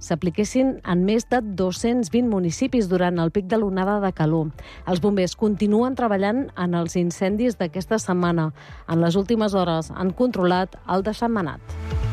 s'apliquessin en més de 220 municipis durant el pic de l'onada de calor. Els bombers continuen treballant en els incendis d'aquesta setmana. En les últimes hores han controlat el de Sentmenat.